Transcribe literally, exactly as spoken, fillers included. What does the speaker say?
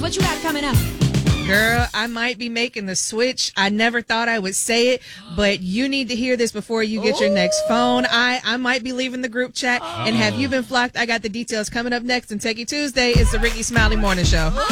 what you got coming up? Girl, I might be making the switch. I never thought I would say it, but you need to hear this before you get your next phone. I, I might be leaving the group chat. And have you been flocked? I got the details coming up next. And Techie Tuesday is the Ricky Smiley Morning Show.